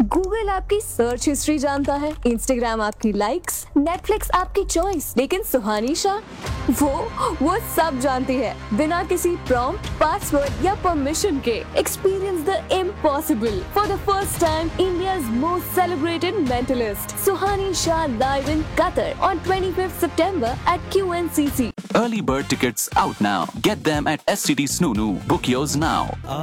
Google आपकी search history जानता है, इंस्टाग्राम आपकी लाइक्स, नेटफ्लिक्स आपकी चॉइस, लेकिन सुहानी शाह वो सब जानती है बिना किसी प्रॉम्प्ट, पासवर्ड या परमिशन के। Experience the impossible for the first time. India's most celebrated mentalist, Suhani Shah, live in Qatar on 25th September at QNCC. Early bird tickets out now. Get them at STD Snoonu. Book yours now.